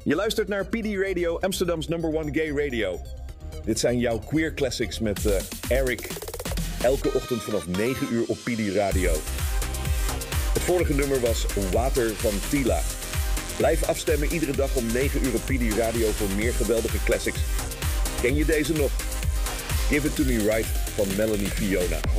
Je luistert naar PD Radio, Amsterdam's #1 gay radio. Dit zijn jouw queer classics met Eric. Elke ochtend vanaf 9 uur op PD Radio. Het vorige nummer was Water van Tila. Blijf afstemmen iedere dag om 9 uur op PD Radio voor meer geweldige classics. Ken je deze nog? Give It To Me Right van Melanie Fiona.